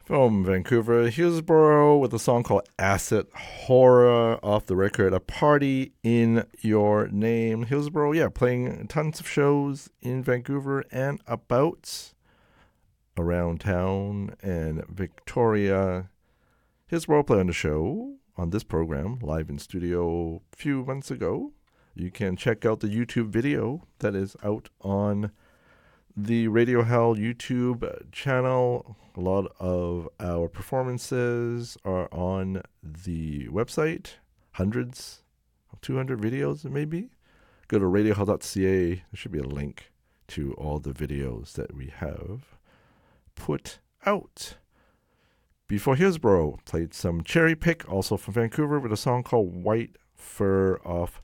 From Vancouver, Hillsborough with a song called Acid Horror off the record A Party in Your Name. Hillsborough, yeah, playing tons of shows in Vancouver and about around town and Victoria. Hillsborough played on the show on this program live in studio a few months ago. You can check out the YouTube video that is out on the Radio Hell YouTube channel. A lot of our performances are on the website. Hundreds, 200 videos maybe. Go to radiohell.ca. There should be a link to all the videos that we have put out. Before Hillsborough, played some Cherry Pick, also from Vancouver, with a song called White Fur off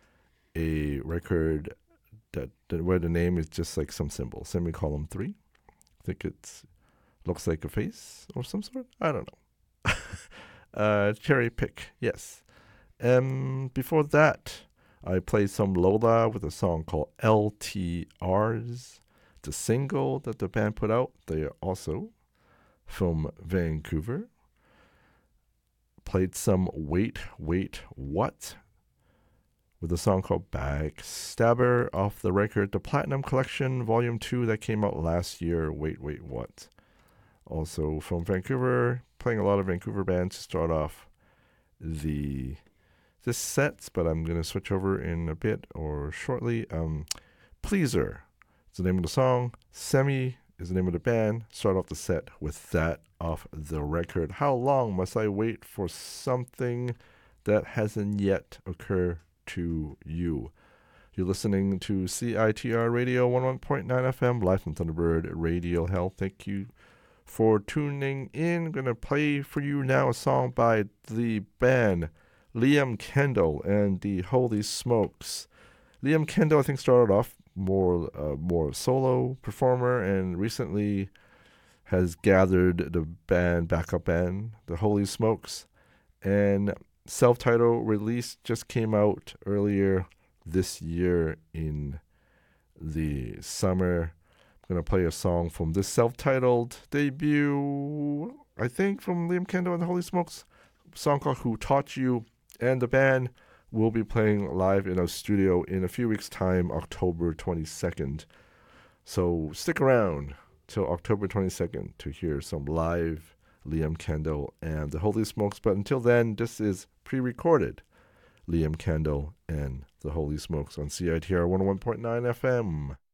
a record where the name is just like some symbol, semicolon 3. I think it looks like a face or some sort. I don't know. Cherry Pick, yes. Before that, I played some Lola with a song called LTRs. It's a single that the band put out. They are also from Vancouver. Played some Wait, What? With a song called Backstabber off the record The Platinum Collection Volume 2 that came out last year. Wait, What? Also from Vancouver, playing a lot of Vancouver bands to start off this set, but I'm going to switch over in a bit or shortly. Pleaser is the name of the song. Semi is the name of the band. Start off the set with that off the record. How long must I wait for something that hasn't yet occurred to you? You're listening to CITR Radio 101.9 FM, live from Thunderbird Radio Hell. Thank you for tuning in. I'm going to play for you now a song by the band Liam Kendall and the Holy Smokes. Liam Kendall, I think, started off more solo performer and recently has gathered the backup band, the Holy Smokes, and self-titled release just came out earlier this year in the summer. I'm going to play a song from this self-titled debut, I think, from Liam Kendall and the Holy Smokes, a song called Who Taught You, and the band will be playing live in a studio in a few weeks' time, October 22nd. So stick around till October 22nd to hear some live Liam Kendall and the Holy Smokes. But until then, this is pre-recorded Liam Kendall and the Holy Smokes on CITR 101.9 FM.